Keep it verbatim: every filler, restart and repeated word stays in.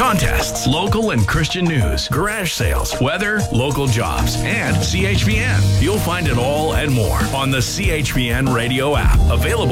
contests, local and Christian news, garage sales, weather, local jobs, and C H P N. You'll find it all and more on the C H P N radio app, available